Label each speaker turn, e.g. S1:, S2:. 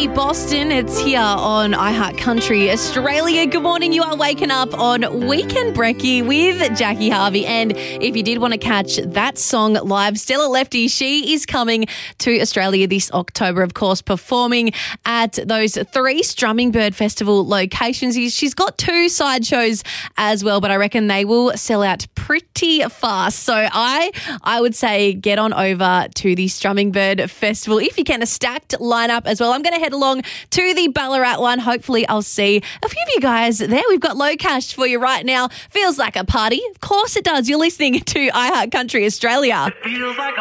S1: Brekkie Boston. It's here on iHeart Country Australia. Good morning. You are waking up on Weekend Brekkie with Jackie Harvey. And if you did want to catch that song live, Stella Lefty, she is coming to Australia this October, of course, performing at those 3 Strumming Bird Festival locations. She's got 2 side shows as well, but I reckon they will sell out pretty fast. So I would say get on over to the Strumming Bird Festival if you can. A stacked lineup as well. I'm going to head along to the Ballarat one. Hopefully I'll see a few of you guys there. We've got Low Cash for you right now. Feels like a party. Of course it does. You're listening to iHeart Country Australia.
S2: Feels like a